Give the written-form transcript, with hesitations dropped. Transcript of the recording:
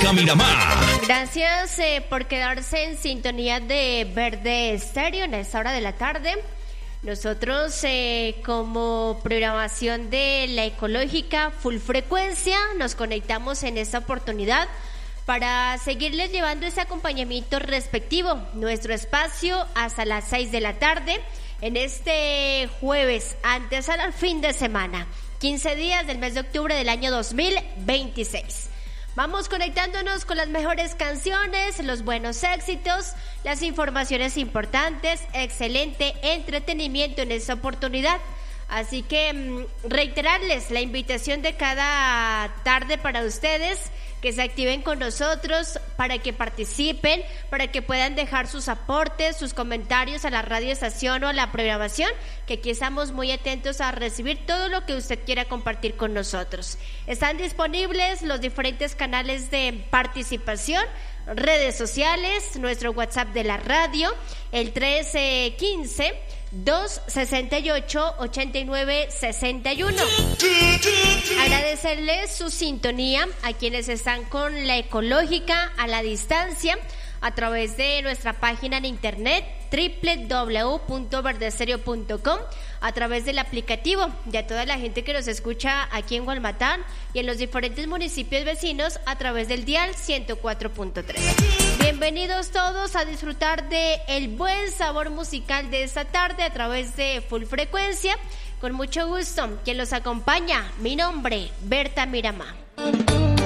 Berta Miramá. Gracias por quedarse en sintonía de Verde Estéreo en esta hora de la tarde. Nosotros como programación de la ecológica Full Frecuencia nos conectamos en esta oportunidad para seguirles llevando ese acompañamiento respectivo, nuestro espacio hasta las 6 de la tarde en este jueves antes al fin de semana, 15 días del mes de octubre del año 2026. Vamos conectándonos con las mejores canciones, los buenos éxitos, las informaciones importantes, excelente entretenimiento en esta oportunidad. Así que reiterarles la invitación de cada tarde para ustedes, que se activen con nosotros, para que participen, para que puedan dejar sus aportes, sus comentarios a la radioestación o a la programación, que aquí estamos muy atentos a recibir todo lo que usted quiera compartir con nosotros. Están disponibles los diferentes canales de participación, redes sociales, nuestro WhatsApp de la radio, el 1315-268-8961. Agradecerles su sintonía a quienes están con la ecológica a la distancia a través de nuestra página en internet www.verdestereo.com, a través del aplicativo, y a toda la gente que nos escucha aquí en Gualmatán y en los diferentes municipios vecinos a través del dial 104.3. Bienvenidos todos a disfrutar de el buen sabor musical de esta tarde a través de Full Frecuencia. Con mucho gusto, quien los acompaña, mi nombre, Berta Miramá.